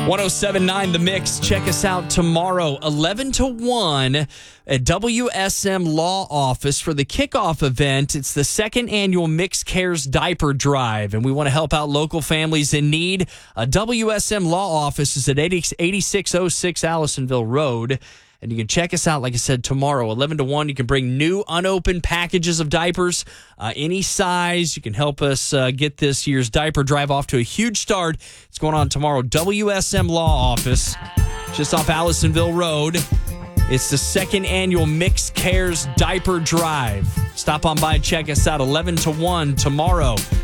1079 The Mix. Check us out tomorrow, 11 to 1 at WSM Law Office for the kickoff event. It's the second annual Mix Cares Diaper Drive, and we want to help out local families in need. WSM Law Office is at 8606 Allisonville Road. And you can check us out, like I said, tomorrow, 11 to 1. You can bring new unopened packages of diapers, any size. You can help us get this year's diaper drive off to a huge start. It's going on tomorrow. WSM Law Office, just off Allisonville Road. It's the second annual Mix Cares Diaper Drive. Stop on by and check us out, 11 to 1 tomorrow.